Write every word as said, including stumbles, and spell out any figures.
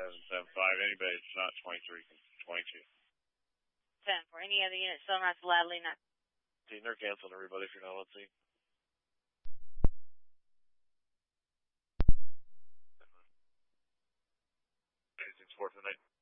seven seven five. Anybody that's not twenty-three can twenty-two. ten for any other unit still not loudly not. See, they're canceling everybody if you're not, let's see. Six four for the night.